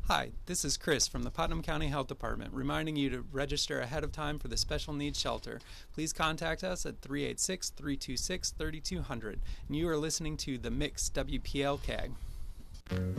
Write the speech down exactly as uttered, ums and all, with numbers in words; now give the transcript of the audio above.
Hi, this is Chris from the Putnam County Health Department reminding you to register ahead of time for the Special Needs Shelter. Please contact us at three eight six, three two six, three two zero zero. And you are listening to The Mix W P L K.